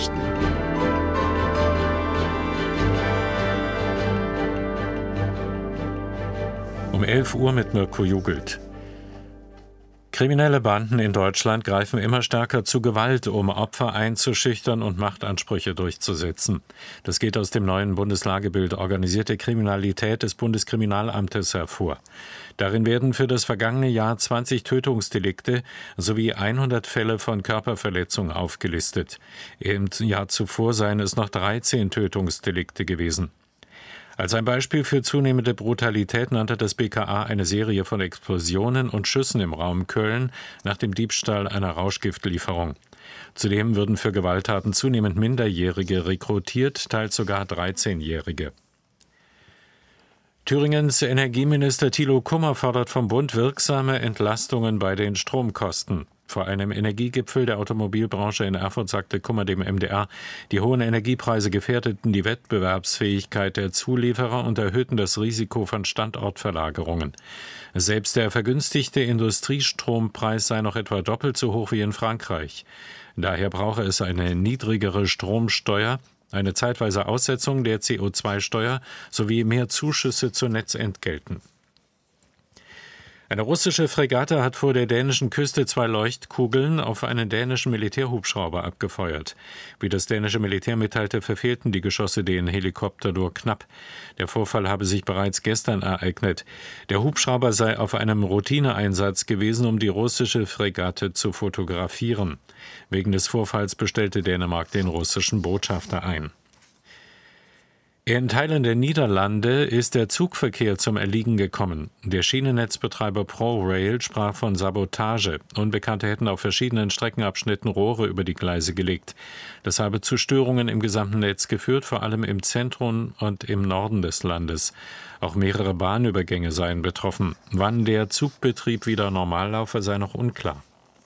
Nachrichten. Um 11 Uhr mit Mirko Jugelt. Kriminelle Banden in Deutschland greifen immer stärker zu Gewalt, um Opfer einzuschüchtern und Machtansprüche durchzusetzen. Das geht aus dem neuen Bundeslagebild Organisierte Kriminalität des Bundeskriminalamtes hervor. Darin werden für das vergangene Jahr 20 Tötungsdelikte sowie 100 Fälle von Körperverletzung aufgelistet. Im Jahr zuvor seien es noch 13 Tötungsdelikte gewesen. Als ein Beispiel für zunehmende Brutalität nannte das BKA eine Serie von Explosionen und Schüssen im Raum Köln nach dem Diebstahl einer Rauschgiftlieferung. Zudem würden für Gewalttaten zunehmend Minderjährige rekrutiert, teils sogar 13-Jährige. Thüringens Energieminister Thilo Kummer fordert vom Bund wirksame Entlastungen bei den Stromkosten. Vor einem Energiegipfel der Automobilbranche in Erfurt sagte Kummer dem MDR, die hohen Energiepreise gefährdeten die Wettbewerbsfähigkeit der Zulieferer und erhöhten das Risiko von Standortverlagerungen. Selbst der vergünstigte Industriestrompreis sei noch etwa doppelt so hoch wie in Frankreich. Daher brauche es eine niedrigere Stromsteuer, eine zeitweise Aussetzung der CO2-Steuer sowie mehr Zuschüsse zu Netzentgelten. Eine russische Fregatte hat vor der dänischen Küste 2 Leuchtkugeln auf einen dänischen Militärhubschrauber abgefeuert. Wie das dänische Militär mitteilte, verfehlten die Geschosse den Helikopter nur knapp. Der Vorfall habe sich bereits gestern ereignet. Der Hubschrauber sei auf einem Routineeinsatz gewesen, um die russische Fregatte zu fotografieren. Wegen des Vorfalls bestellte Dänemark den russischen Botschafter ein. In Teilen der Niederlande ist der Zugverkehr zum Erliegen gekommen. Der Schienennetzbetreiber ProRail sprach von Sabotage. Unbekannte hätten auf verschiedenen Streckenabschnitten Rohre über die Gleise gelegt. Das habe zu Störungen im gesamten Netz geführt, vor allem im Zentrum und im Norden des Landes. Auch mehrere Bahnübergänge seien betroffen. Wann der Zugbetrieb wieder normal laufe, sei noch unklar.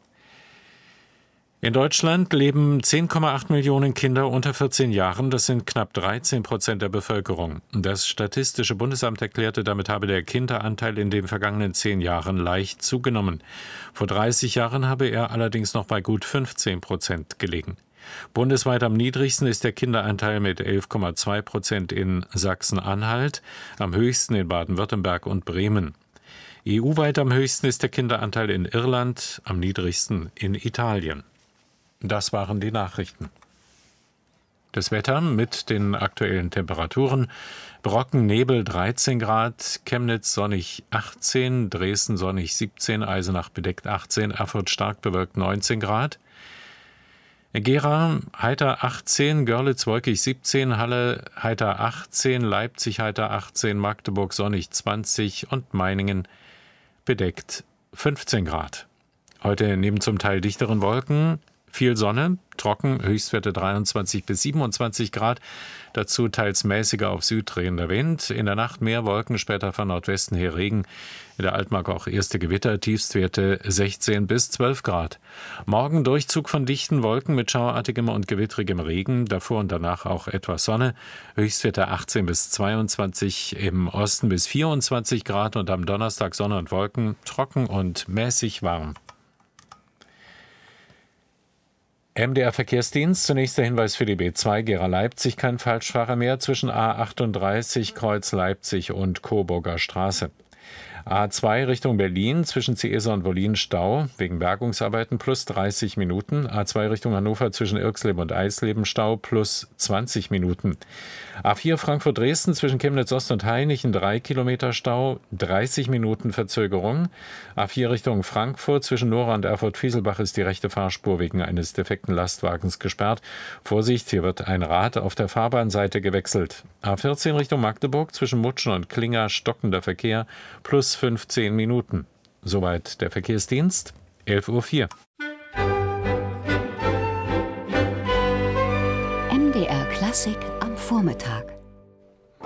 In Deutschland leben 10,8 Millionen Kinder unter 14 Jahren. Das sind knapp 13% der Bevölkerung. Das Statistische Bundesamt erklärte, damit habe der Kinderanteil in den vergangenen 10 Jahren leicht zugenommen. Vor 30 Jahren habe er allerdings noch bei gut 15% gelegen. Bundesweit am niedrigsten ist der Kinderanteil mit 11,2% in Sachsen-Anhalt, am höchsten in Baden-Württemberg und Bremen. EU-weit am höchsten ist der Kinderanteil in Irland, am niedrigsten in Italien. Das waren die Nachrichten. Das Wetter mit den aktuellen Temperaturen: Brocken, Nebel 13 Grad, Chemnitz sonnig 18, Dresden sonnig 17, Eisenach bedeckt 18, Erfurt stark bewölkt 19 Grad, Gera heiter 18, Görlitz wolkig 17, Halle heiter 18, Leipzig heiter 18, Magdeburg sonnig 20 und Meiningen bedeckt 15 Grad. Heute neben zum Teil dichteren Wolken viel Sonne, trocken, Höchstwerte 23 bis 27 Grad, dazu teils mäßiger auf Süd drehender Wind. In der Nacht mehr Wolken, später von Nordwesten her Regen. In der Altmark auch erste Gewitter, Tiefstwerte 16 bis 12 Grad. Morgen Durchzug von dichten Wolken mit schauartigem und gewittrigem Regen, davor und danach auch etwas Sonne. Höchstwerte 18 bis 22, im Osten bis 24 Grad und am Donnerstag Sonne und Wolken, trocken und mäßig warm. MDR Verkehrsdienst, zunächst der Hinweis für die B2 Gera-Leipzig, kein Falschfahrer mehr zwischen A38 Kreuz Leipzig und Coburger Straße. A2 Richtung Berlin zwischen Ciesa und Wollin Stau wegen Bergungsarbeiten plus 30 Minuten. A2 Richtung Hannover zwischen Irxleben und Eisleben Stau plus 20 Minuten. A4 Frankfurt-Dresden zwischen Chemnitz Ost und Hainichen 3 Kilometer Stau, 30 Minuten Verzögerung. A4 Richtung Frankfurt zwischen Nora und Erfurt-Fieselbach ist die rechte Fahrspur wegen eines defekten Lastwagens gesperrt. Vorsicht, hier wird ein Rad auf der Fahrbahnseite gewechselt. A14 Richtung Magdeburg zwischen Mutschen und Klinger stockender Verkehr plus 15 Minuten. Soweit der Verkehrsdienst, 11:04 Uhr. MDR Klassik am Vormittag.